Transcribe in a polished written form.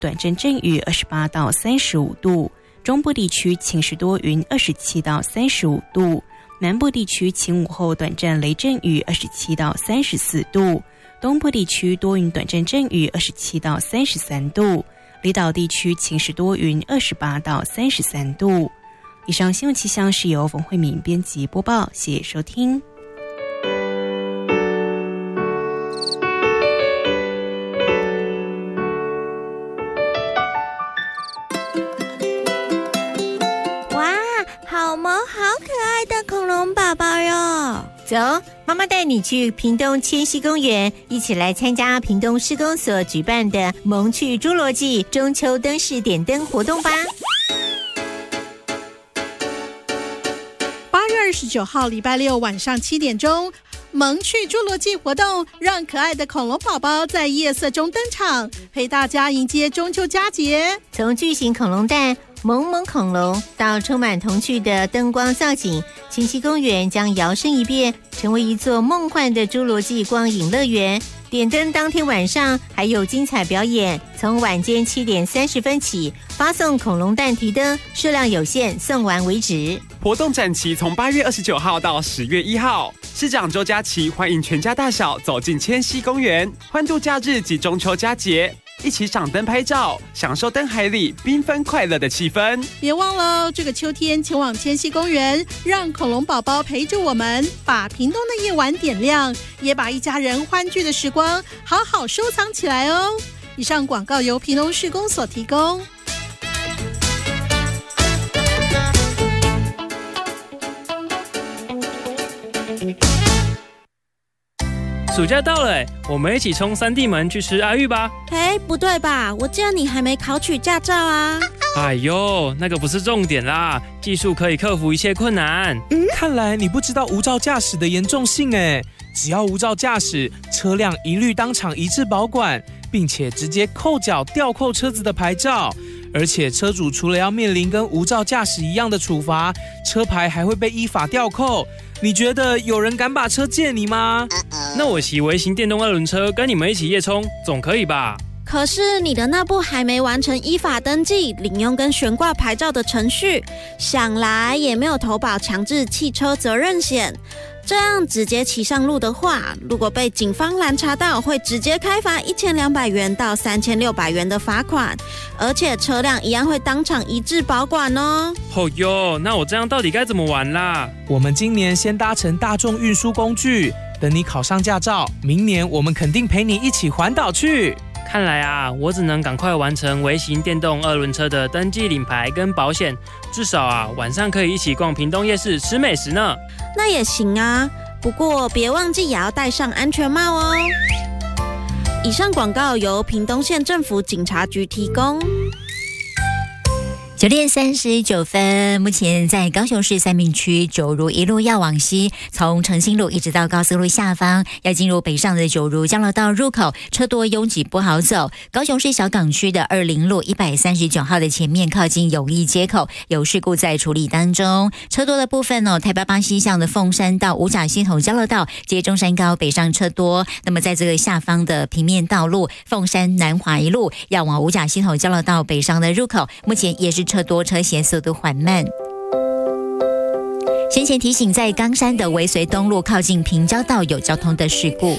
短阵阵雨28到35度，中部地区晴时多云27到35度，南部地区晴午后短暂雷阵雨27到34度，东部地区多云短暂阵雨27到33度，离岛地区晴时多云28到33度。以上新闻气象是由冯慧敏编辑播报，谢谢收听。 哇，好萌好可爱的恐龙宝宝哟！ 走，妈妈带你去屏东千禧公园，一起来参加屏东施工所举办的萌趣侏罗纪中秋灯饰点灯活动吧。 8月29号礼拜六晚上7点钟，萌趣侏罗纪活动让可爱的恐龙宝宝在夜色中登场，陪大家迎接中秋佳节。 从巨型恐龙蛋、萌萌恐龙到充满童趣的灯光造景，千禧公园将摇身一变，成为一座梦幻的侏罗纪光影乐园。点灯当天晚上还有精彩表演，从晚间7点30分起发送恐龙蛋提灯，数量有限，送完为止。 活动展期从8月29号到10月1号。市长周佳琪欢迎全家大小走进千禧公园，欢度假日及中秋佳节，一起赏灯拍照，享受灯海里缤纷快乐的气氛。 别忘了这个秋天前往千禧公园，让恐龙宝宝陪着我们，把屏东的夜晚点亮，也把一家人欢聚的时光好好收藏起来哦。以上广告由屏东市公所提供。 暑假到了，我们一起冲三地门去吃阿裕吧。 不对吧？我记得你还没考取驾照啊。 哎呦，那个不是重点啦，技术可以克服一切困难。 看来你不知道无照驾驶的严重性耶。只要无照驾驶，车辆一律当场移至保管，并且直接扣缴吊扣车子的牌照。而且车主除了要面临跟无照驾驶一样的处罚，车牌还会被依法吊扣。你觉得有人敢把车借你吗？ 那我骑微型电动2轮车跟你们一起夜冲，总可以吧？ 可是你的那部还没完成依法登记、领用跟悬挂牌照的程序，想来也没有投保强制汽车责任险。这样直接骑上路的话，如果被警方拦查到，会直接开罚1200元到3600元的罚款，而且车辆一样会当场移至保管哦。 哦哟，那我这样到底该怎么玩啦？ 我们今年先搭乘大众运输工具，等你考上驾照，明年我们肯定陪你一起环岛去。 看来啊，我只能赶快完成微型电动2轮车的登记、领牌跟保险，至少啊，晚上可以一起逛屏东夜市吃美食呢。 那也行啊，不过别忘记也要戴上安全帽哦。以上广告由屏东县政府警察局提供。 9点39分，目前在高雄市三民区九如一路要往西，从诚信路一直到高速路下方，要进入北上的九如交流道入口，车多拥挤不好走。高雄市小港区的20路139号的前面靠近永义街口有事故在处理当中，车多的部分台北巴西向的凤山到五甲溪头交流道接中山高北上车多，那么在这个下方的平面道路凤山南华一路要往五甲溪头交流道北上的入口，目前也是车多，车行速度缓慢。先前提醒，在冈山的尾随东路靠近平交道有交通的事故。